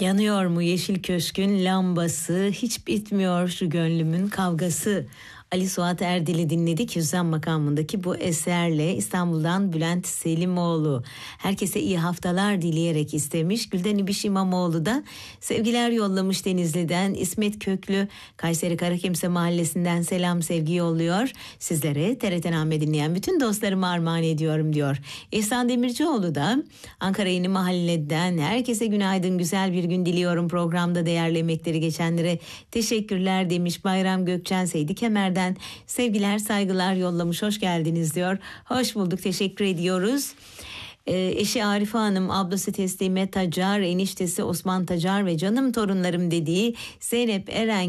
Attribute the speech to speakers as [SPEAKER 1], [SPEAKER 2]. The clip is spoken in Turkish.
[SPEAKER 1] Yanıyor mu Yeşil Köşk'ün lambası, hiç bitmiyor şu gönlümün kavgası. Ali Suat Erdil'i dinledik Hüzzam makamındaki bu eserle. İstanbul'dan Bülent Selimoğlu herkese iyi haftalar dileyerek istemiş. Gülden İbiş İmamoğlu da sevgiler yollamış Denizli'den. İsmet Köklü Kayseri Karakemse Mahallesi'nden selam sevgi yolluyor. Sizlere TRT dinleyen bütün dostlarıma armağan ediyorum diyor. İhsan Demircioğlu da Ankara Yeni Mahalle'den herkese günaydın, güzel bir gün diliyorum. Programda değerli emekleri geçenlere teşekkürler demiş. Bayram Gökçen Seydi Kemer'den sevgiler saygılar yollamış. Hoş geldiniz diyor. Hoş bulduk, teşekkür ediyoruz. Eşi Arife Hanım, ablası Teslime Tacar, eniştesi Osman Tacar ve canım torunlarım dediği Zeynep Eren